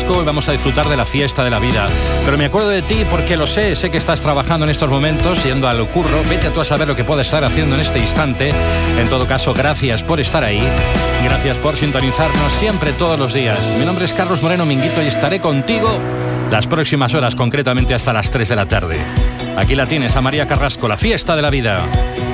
Carrasco y vamos a disfrutar de la fiesta de la vida. Pero me acuerdo de ti porque lo sé que estás trabajando en estos momentos, yendo al curro. Vete tú a saber lo que puedes estar haciendo en este instante. En todo caso, gracias por estar ahí. Gracias por sintonizarnos siempre, todos los días. Mi nombre es Carlos Moreno Minguito y estaré contigo las próximas horas, concretamente hasta las 3 de la tarde. Aquí la tienes, a María Carrasco, la fiesta de la vida.